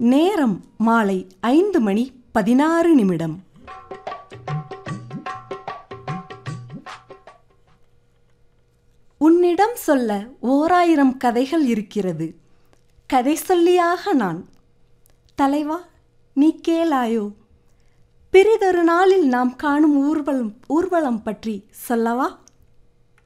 நேரம் மாலை 5:16. உன்னிடம் சொல்ல 1000 கதைகள் இருக்கிறது. கதை சொல்லியாக நான். தலைவா, நீ கேளாயோ? பிறிதொரு நாளில் நாம் காணும் ஊர்வலம் பற்றி சொல்லவா?